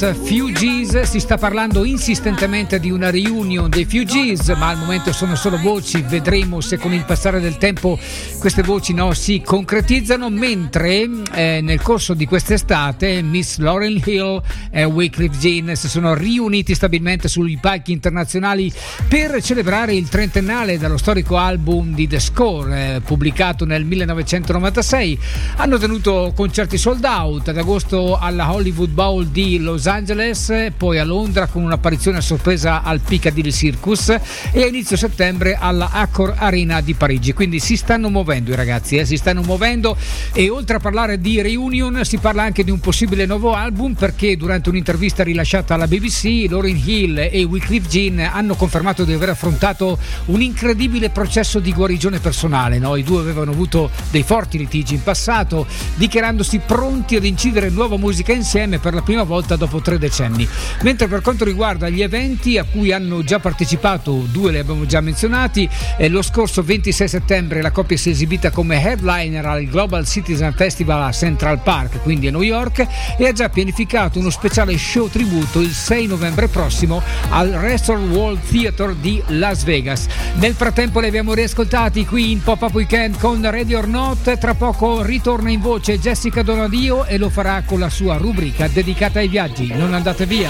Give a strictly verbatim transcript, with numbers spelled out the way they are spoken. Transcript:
Fugees. Si sta parlando insistentemente di una reunion dei Fugees, ma al momento sono solo voci. Vedremo se con il passare del tempo queste voci no si concretizzano, mentre eh, nel corso di quest'estate Miss Lauryn Hill e Wyclef Jean si sono riuniti stabilmente sui palchi internazionali per celebrare il trentennale dallo storico album di The Score, eh, pubblicato nel millenovecentonovantasei. Hanno tenuto concerti sold out ad agosto alla Hollywood Bowl di Los Angeles, poi a Londra con un'apparizione a sorpresa al Piccadilly Circus e a inizio settembre alla Accor Arena di Parigi. Quindi si stanno muovendo i ragazzi, eh? si stanno muovendo, e oltre a parlare di reunion si parla anche di un possibile nuovo album, perché durante un'intervista rilasciata alla B B C Lauryn Hill e Wyclef Jean hanno confermato di aver affrontato un incredibile processo di guarigione personale, no? I due avevano avuto dei forti litigi in passato, dichiarandosi pronti ad incidere nuova musica insieme per la prima volta dopo tre decenni. Mentre per quanto riguarda gli eventi a cui hanno già partecipato, due li abbiamo già menzionati. Eh, lo scorso ventisei settembre la coppia si è esibita come headliner al Global Citizen Festival a Central Park, quindi a New York, e ha già pianificato uno speciale show tributo il sei novembre prossimo al Restaurant World Theater di Las Vegas. Nel frattempo li abbiamo riascoltati qui in Pop-Up Weekend con Ready or Not. Tra poco ritorna in voce Jessica Donadio e lo farà con la sua rubrica dedicata ai viaggi. Non andate via.